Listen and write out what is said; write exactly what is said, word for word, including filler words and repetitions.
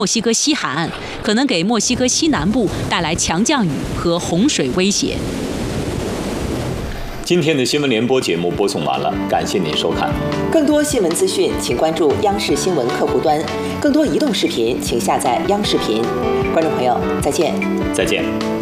墨西哥西海岸，可能给墨西哥西南部带来强降雨和洪水威胁。 今天的新闻联播节目播送完了，感谢您收看。 更多新闻资讯，请关注央视新闻客户端；更多移动视频，请下载央视频。观众朋友，再见。 再见。